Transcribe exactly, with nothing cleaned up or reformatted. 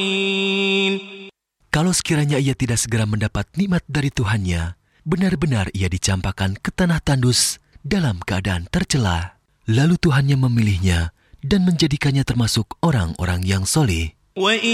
Kalau sekiranya ia tidak segera mendapat nikmat dari Tuhannya, benar-benar ia dicampakkan ke tanah tandus dalam keadaan tercela. Lalu Tuhannya memilihnya dan menjadikannya termasuk orang-orang yang soleh.